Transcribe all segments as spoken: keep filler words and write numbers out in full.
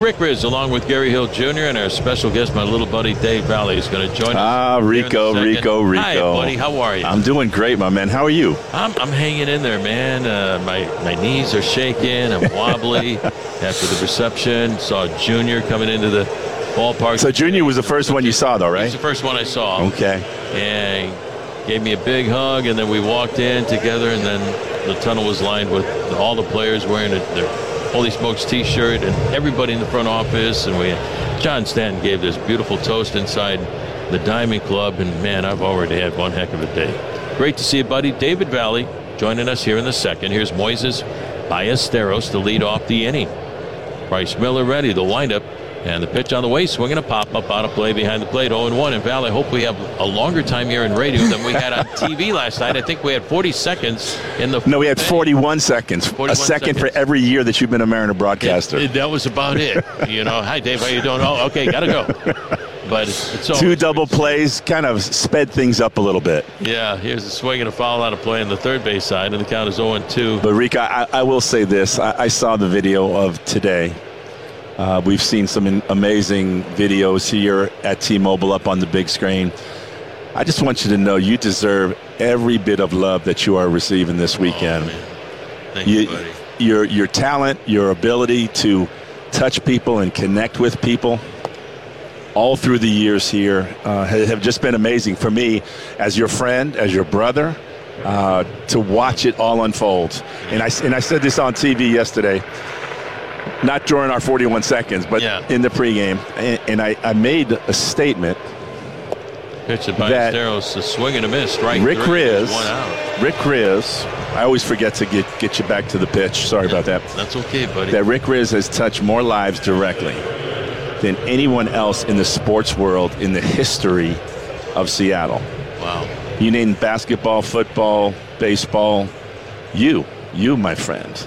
Rick Rizzs, along with Gary Hill Junior and our special guest, my little buddy Dave Valley, is going to join us. Ah, Rico, Rico, Rico. Hi, buddy. How are you? I'm doing great, my man. How are you? I'm, I'm hanging in there, man. Uh, my, my knees are shaking. I'm wobbly after the reception. Saw Junior coming into the ballpark. So Junior was the first one you saw, though, right? He was the first one I saw. Okay. And gave me a big hug, and then we walked in together, and then the tunnel was lined with all the players wearing their Holy Smokes T-shirt, and everybody in the front office. And we, John Stanton gave this beautiful toast inside the Diamond Club, and man, I've already had one heck of a day. Great to see you, buddy. David Valley joining us here in the second. Here's Moises Ballesteros to lead off the inning. Bryce Miller ready, the windup. And the pitch on the way, swinging a pop-up out of play behind the plate, oh and one. And Val, I hope we have a longer time here in radio than we had on T V last night. I think we had forty seconds in the No, we had forty-one seconds. forty-one a second seconds. for every year that you've been a Mariner broadcaster. It, it, that was about it. You know, hi, Dave, how you doing? Oh, okay, got to go. But it's, it's Two double plays kind of sped things up a little bit. Yeah, here's a swing and a foul out of play on the third base side, and the count is oh and two. But, Rico, I, I will say this. I, I saw the video of today. Uh, we've seen some in- amazing videos here at T-Mobile up on the big screen. I just want you to know you deserve every bit of love that you are receiving this weekend. Oh, Thank you, you, buddy. Your, your talent, your ability to touch people and connect with people all through the years here uh, have just been amazing for me as your friend, as your brother, uh, to watch it all unfold. And I, and I said this on T V yesterday. Not during our forty-one seconds, but yeah. in the pregame. And, and I, I made a statement. Pitch it by Ballesteros, a swing and a miss. Right. Rick Rizzs, one out. Rick Rizzs, I always forget to get, get you back to the pitch. Sorry yeah, about that. That's okay, buddy. That Rick Rizzs has touched more lives directly than anyone else in the sports world in the history of Seattle. Wow. You name basketball, football, baseball. You, you, my friend,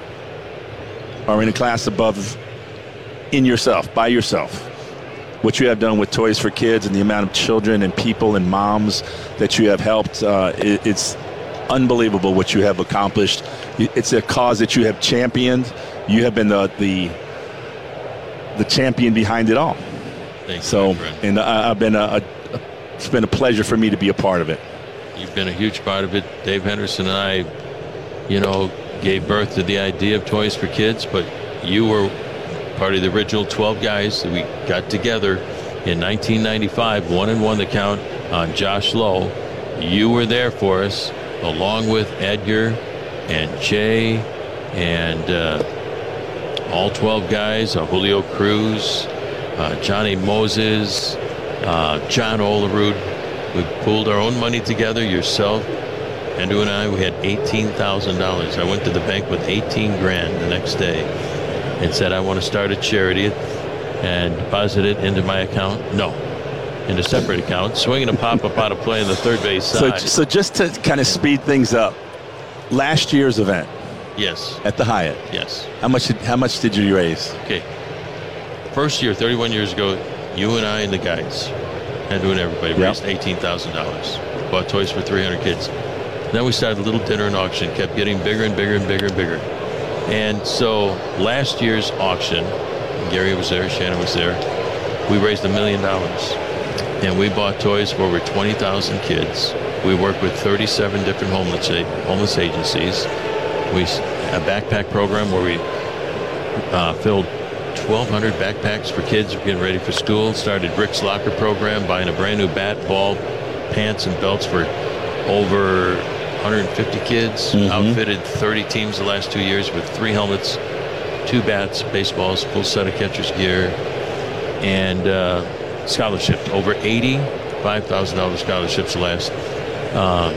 are in a class above in yourself, by yourself. What you have done with Toys for Kids and the amount of children and people and moms that you have helped, uh, it, it's unbelievable what you have accomplished. It's a cause that you have championed. You have been the the, the champion behind it all. Thanks, so, and I, I've been a, a, it's been a pleasure for me to be a part of it. You've been a huge part of it. Dave Henderson and I, you know, gave birth to the idea of Toys for Kids, but you were part of the original twelve guys that we got together in nineteen ninety-five, one and one the count on Josh Lowe. You were there for us, along with Edgar and Jay and uh, all twelve guys, uh, Julio Cruz, uh, Johnny Moses, uh, John Olerud. We pooled our own money together, yourself, Andrew and I. We had eighteen thousand dollars. I went to the bank with eighteen grand the next day and said, I want to start a charity, and deposited it into my account. No, in a separate account. Swinging a pop-up out of play in the third base side. So, so just to kind of speed things up, last year's event. Yes. At the Hyatt. Yes. How much did, how much did you raise? Okay. First year, thirty-one years ago, you and I and the guys, Andrew and everybody, yep. raised eighteen thousand dollars. Bought toys for three hundred kids. Then we started a little dinner and auction, kept getting bigger and bigger and bigger and bigger. And so last year's auction, Gary was there, Shannon was there, we raised a million dollars. And we bought toys for over twenty thousand kids. We work with thirty-seven different homeless, homeless agencies. We a backpack program where we uh, filled twelve hundred backpacks for kids getting ready for school. Started Rick's Locker program, buying a brand new bat, ball, pants, and belts for over one hundred fifty kids. Mm-hmm. Outfitted thirty teams the last two years with three helmets, two bats, baseballs, full set of catcher's gear, and uh, scholarship. Over eighty-five thousand dollars scholarships the last uh,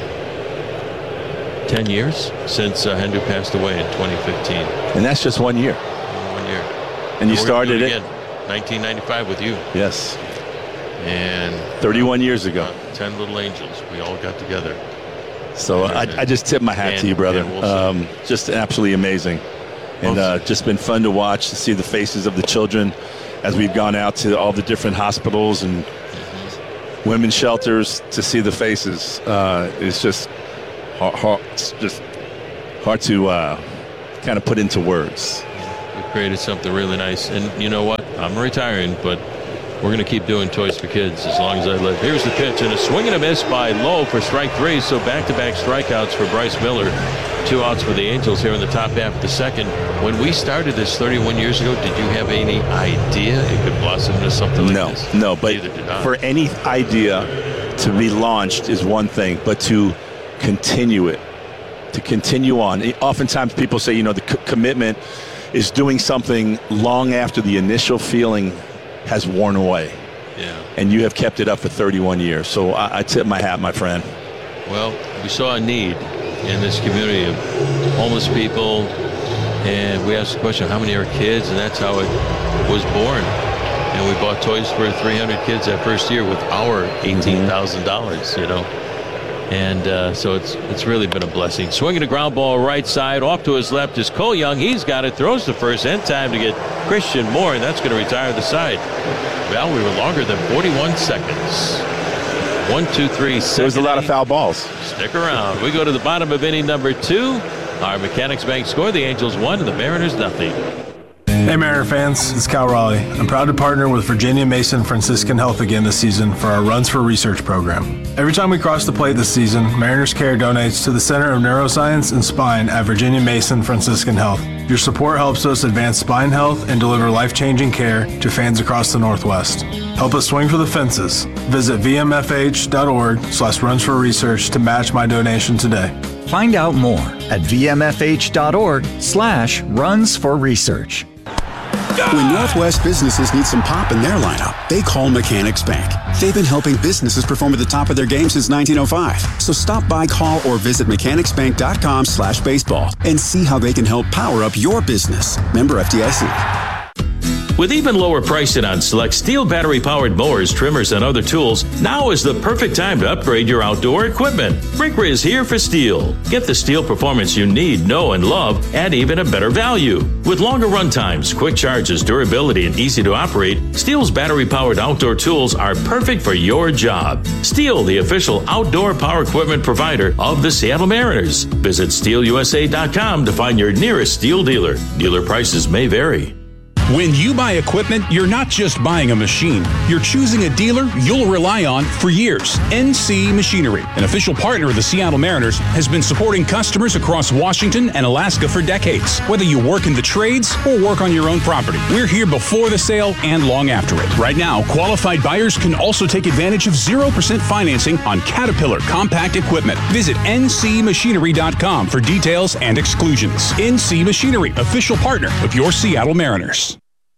ten years since uh, Hendu passed away in twenty fifteen. And that's just one year. One year. And you We're started it it? again, nineteen ninety-five with you. Yes. And thirty-one years ago. Uh, ten little angels. We all got together. So I, I just tip my hat and, to you, brother. Um, just absolutely amazing. And uh, just been fun to watch, to see the faces of the children as we've gone out to all the different hospitals and mm-hmm. women's shelters to see the faces. Uh, it's just hard, hard, it's just hard to uh, kind of put into words. We created something really nice. And you know what? I'm retiring, but we're going to keep doing Toys for Kids as long as I live. Here's the pitch, and a swing and a miss by Lowe for strike three. So back-to-back strikeouts for Bryce Miller. Two outs for the Angels here in the top half of the second. When we started this thirty-one years ago, did you have any idea it could blossom into something like no, this? No, but for any idea to be launched is one thing, but to continue it, to continue on. Oftentimes people say, you know, the c- commitment is doing something long after the initial feeling has worn away. Yeah. And you have kept it up for thirty-one years. So I, I tip my hat, my friend. Well, we saw a need in this community of homeless people, and we asked the question, how many are kids? And that's how it was born. And we bought toys for three hundred kids that first year with our eighteen thousand dollars, you know. And uh, so it's it's really been a blessing. Swinging a ground ball right side, off to his left is Cole Young. He's got it, throws the first, end time to get Christian Moore, and that's going to retire the side. Well, we were longer than forty-one seconds. One, two, three, seven. There was a lot of foul balls. Stick around. We go to the bottom of inning number two. Our Mechanics Bank score, the Angels one and the Mariners nothing. Hey Mariner fans, it's Cal Raleigh. I'm proud to partner with Virginia Mason Franciscan Health again this season for our Runs for Research program. Every time we cross the plate this season, Mariners Care donates to the Center of Neuroscience and Spine at Virginia Mason Franciscan Health. Your support helps us advance spine health and deliver life-changing care to fans across the Northwest. Help us swing for the fences. Visit v m f h dot org slash runs for research to match my donation today. Find out more at v m f h dot org slash runs for research. When Northwest businesses need some pop in their lineup, they call Mechanics Bank. They've been helping businesses perform at the top of their game since nineteen oh five. So stop by, call, or visit mechanicsbank.com slash baseball and see how they can help power up your business. Member F D I C. With even lower pricing on select steel battery-powered mowers, trimmers, and other tools, now is the perfect time to upgrade your outdoor equipment. Brinker is here for steel. Get the steel performance you need, know, and love at even a better value. With longer run times, quick charges, durability, and easy to operate, Steel's battery-powered outdoor tools are perfect for your job. Steel, the official outdoor power equipment provider of the Seattle Mariners. Visit steel u s a dot com to find your nearest Steel dealer. Dealer prices may vary. When you buy equipment, you're not just buying a machine. You're choosing a dealer you'll rely on for years. N C Machinery, an official partner of the Seattle Mariners, has been supporting customers across Washington and Alaska for decades. Whether you work in the trades or work on your own property, we're here before the sale and long after it. Right now, qualified buyers can also take advantage of zero percent financing on Caterpillar compact equipment. Visit n c machinery dot com for details and exclusions. N C Machinery, official partner of your Seattle Mariners.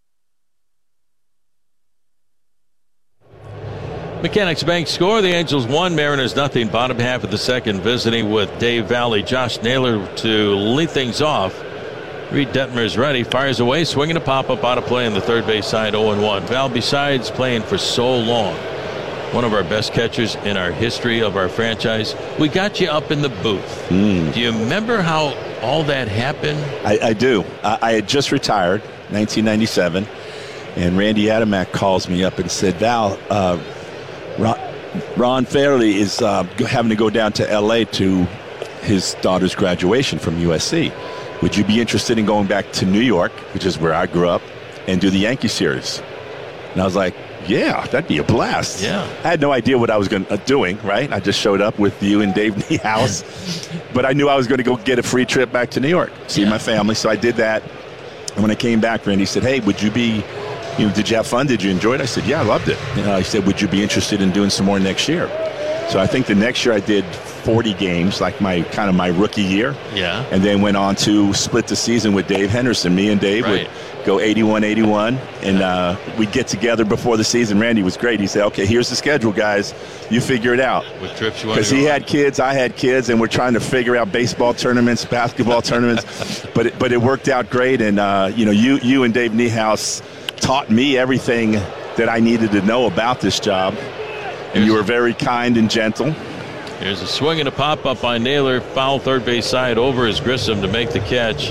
Mechanics Bank score, the Angels one, Mariners nothing. Bottom half of the second, visiting with Dave Valley. Josh Naylor to lead things off. Reed Detmer is ready, fires away, swinging a pop-up out of play on the third base side, oh and one. Val, besides playing for so long, one of our best catchers in our history of our franchise, we got you up in the booth. Mm. Do you remember how all that happened? I, I do. I, I had just retired, nineteen ninety-seven, and Randy Adamek calls me up and said, Val, uh, Ron, Ron Fairley is uh, having to go down to L A to his daughter's graduation from U S C. Would you be interested in going back to New York, which is where I grew up, and do the Yankee series? And I was like, yeah, that'd be a blast. Yeah. I had no idea what I was going uh, doing, right? I just showed up with you and Dave Niehaus. But I knew I was going to go get a free trip back to New York, see yeah. my family. So I did that. And when I came back, Randy said, hey, would you be, you know, did you have fun? Did you enjoy it? I said, yeah, I loved it. You know, I said, would you be interested in doing some more next year? So I think the next year I did forty games, like my kind of my rookie year. Yeah. And then went on to split the season with Dave Henderson. Me and Dave right. would go eighty-one eighty-one, and uh, we'd get together before the season. Randy was great. He said, okay, here's the schedule, guys. You figure it out. What trips you want to go? Because he had kids, I had kids, and we're trying to figure out baseball tournaments, basketball tournaments. But it, but it worked out great. And, uh, you know, you, you and Dave Niehaus taught me everything that I needed to know about this job. And you were very kind and gentle. There's a swing and a pop-up by Naylor. Foul third base side over is Grissom to make the catch.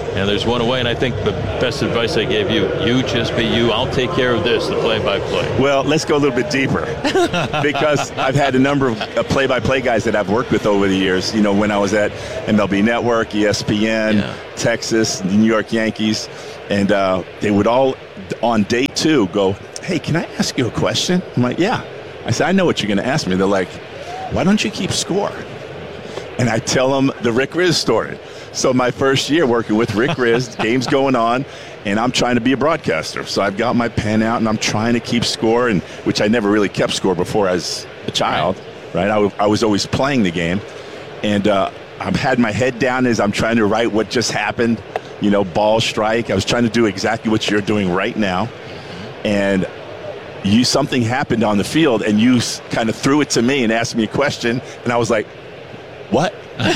And there's one away, and I think the best advice I gave you, you just be you. I'll take care of this, the play-by-play. Well, let's go a little bit deeper because I've had a number of uh, play-by-play guys that I've worked with over the years. You know, when I was at M L B Network, E S P N, yeah. Texas, the New York Yankees, and uh, they would all, on day two, go, hey, can I ask you a question? I'm like, yeah. I said, I know what you're going to ask me. They're like, why don't you keep score? And I tell them the Rick Rizzs story. So my first year working with Rick Rizzs, game's going on, and I'm trying to be a broadcaster. So I've got my pen out, and I'm trying to keep score, and which I never really kept score before as a child, right? I, w- I was always playing the game. And uh, I've had my head down as I'm trying to write what just happened, you know, ball strike. I was trying to do exactly what you're doing right now. And you something happened on the field, and you s- kind of threw it to me and asked me a question, and I was like, what?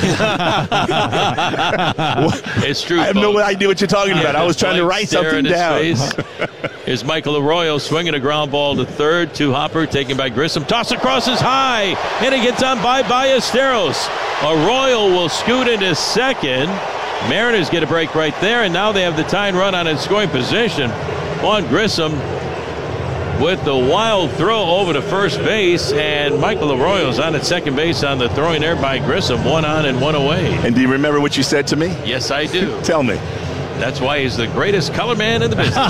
It's true. I have folks. no idea what you're talking about. I was trying to write something down. Here's Michael Arroyo swinging a ground ball to third to Hopper, taken by Grissom. Toss across is high, and it gets on by Ballesteros. Arroyo will scoot into second. Mariners get a break right there, and now they have the tying run on in scoring position on Grissom with the wild throw over to first base, and Michael Arroyo's on at second base on the throwing error by Grissom. One on and one away. And do you remember what you said to me? Yes, I do. Tell me. That's why he's the greatest color man in the business.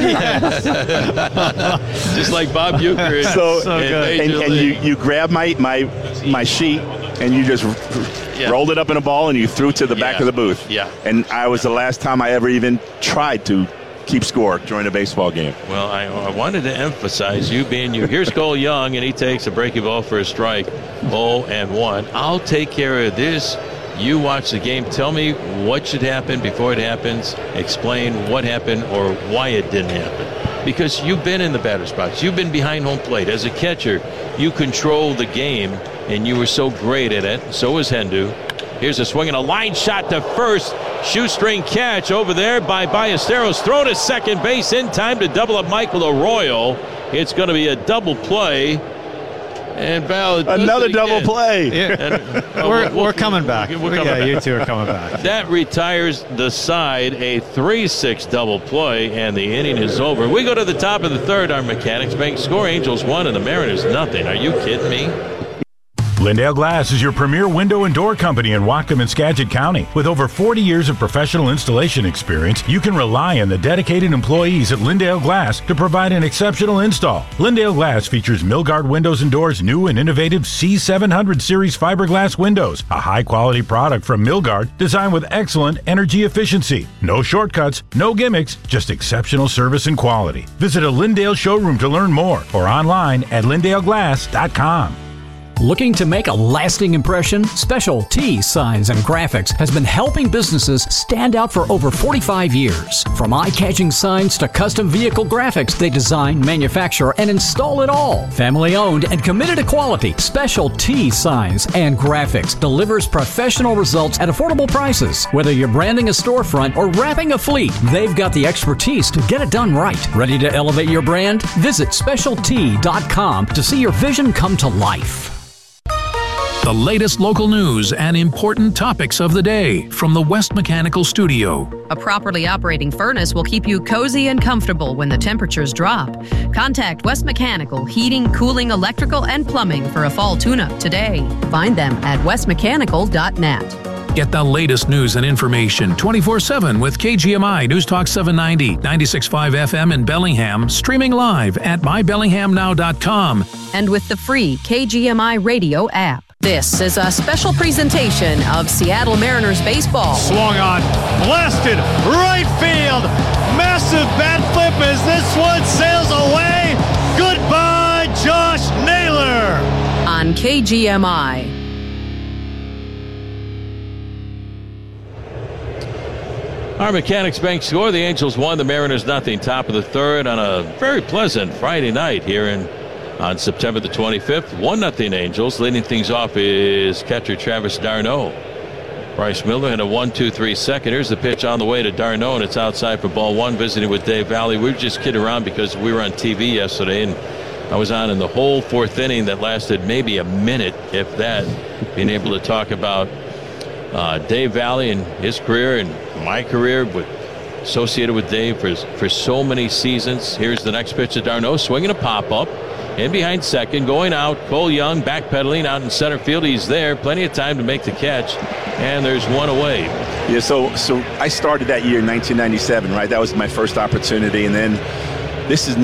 Just like Bob Uecker is. So, so good. And, and you, you grabbed my, my, my sheet, and you just yeah. rolled it up in a ball, and you threw it to the yeah. back of the booth. Yeah. And I was the last time I ever even tried to keep score during a baseball game. Well, I, I wanted to emphasize you being you. Here's Cole Young, and he takes a breaking ball for a strike. oh and one. I'll take care of this. You watch the game. Tell me what should happen before it happens. Explain what happened or why it didn't happen. Because you've been in the batter's box. You've been behind home plate. As a catcher, you control the game, and you were so great at it. So was Hendu. Here's a swing and a line shot to first. Shoestring catch over there by Ballesteros. Throw to second base in time to double up Michael Arroyo. It's going to be a double play. And Val, another double play. Yeah. And, uh, we're, we'll, we're coming back. We're coming yeah, back. You two are coming back. That retires the side, a three six double play, and the inning is over. We go to the top of the third. Our Mechanics Bank score: Angels one and the Mariners nothing. Are you kidding me? Lindale Glass is your premier window and door company in Whatcom and Skagit County. With over forty years of professional installation experience, you can rely on the dedicated employees at Lindale Glass to provide an exceptional install. Lindale Glass features Milgard windows and doors, new and innovative C seven hundred series fiberglass windows, a high-quality product from Milgard designed with excellent energy efficiency. No shortcuts, no gimmicks, just exceptional service and quality. Visit a Lindale showroom to learn more or online at lindale glass dot com. Looking to make a lasting impression? Special T Signs and Graphics has been helping businesses stand out for over forty-five years. From eye-catching signs to custom vehicle graphics, they design, manufacture, and install it all. Family-owned and committed to quality, Special T Signs and Graphics delivers professional results at affordable prices. Whether you're branding a storefront or wrapping a fleet, they've got the expertise to get it done right. Ready to elevate your brand? Visit special t dot com to see your vision come to life. The latest local news and important topics of the day from the West Mechanical Studio. A properly operating furnace will keep you cozy and comfortable when the temperatures drop. Contact West Mechanical Heating, Cooling, Electrical, and Plumbing for a fall tune-up today. Find them at west mechanical dot net. Get the latest news and information twenty-four seven with K G M I News Talk seven ninety, ninety-six point five F M in Bellingham, streaming live at my bellingham now dot com. And with the free K G M I radio app. This is a special presentation of Seattle Mariners baseball. Swung on, blasted, right field. Massive bat flip as this one sails away. Goodbye, Josh Naylor. On K G M I. Our Mechanics Bank score: the Angels won, the Mariners nothing. Top of the third on a very pleasant Friday night here in on September the twenty-fifth. one nothing Angels. Leading things off is catcher Travis d'Arnaud. Bryce Miller had a one two three second. Here's the pitch on the way to d'Arnaud, and it's outside for ball one. Visiting with Dave Valley. We were just kidding around because we were on T V yesterday, and I was on in the whole fourth inning that lasted maybe a minute, if that, being able to talk about uh, Dave Valley and his career and my career, with associated with Dave for for so many seasons. Here's the next pitch to d'Arnaud, swinging a pop-up. In behind second, going out. Cole Young backpedaling out in center field. He's there. Plenty of time to make the catch. And there's one away. Yeah, so so I started that year in nineteen ninety-seven, right? That was my first opportunity. And then this is